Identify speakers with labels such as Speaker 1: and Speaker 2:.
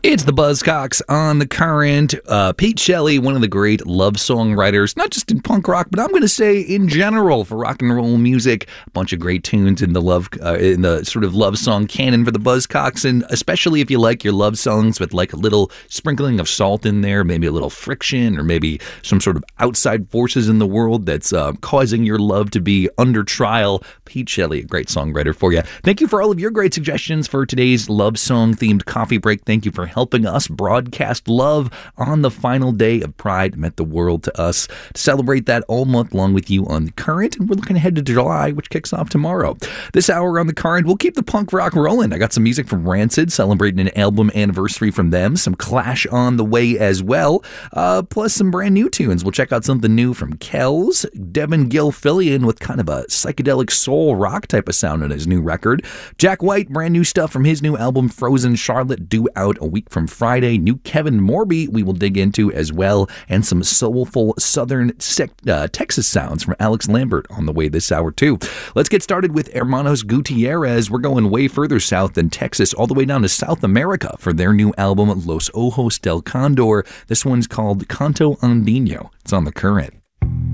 Speaker 1: It's the Buzzcocks on the Current. Pete Shelley, one of the great love songwriters, not just in punk rock, but I'm going to say in general for rock and roll music. A bunch of great tunes in the sort of love song canon for the Buzzcocks, and especially if you like your love songs with like a little sprinkling of salt in there, maybe a little friction, or maybe some sort of outside forces in the world that's causing your love to be under trial. Pete Shelley, a great songwriter for you. Thank you for all of your great suggestions for today's love song themed coffee break. Thank you for helping us broadcast love on the final day of Pride. It meant the world to us to celebrate that all month long with you on the Current, and we're looking ahead to July, which kicks off tomorrow. This hour on the Current, we'll keep the punk rock rolling. I got some music from Rancid, celebrating an album anniversary from them, some Clash on the way as well, plus some brand new tunes. We'll check out something new from Kells, Devin Gilfillian with kind of a psychedelic soul rock type of sound on his new record, Jack White, brand new stuff from his new album Frozen Charlotte, due out a week from Friday. New Kevin Morby we will dig into as well, and some soulful southern Texas sounds from Alex Lambert on the way this hour too. Let's get started with Hermanos Gutierrez. We're going way further south than Texas, all the way down to South America for their new album Los Ojos del Condor. This one's called Canto Andino. It's on the Current.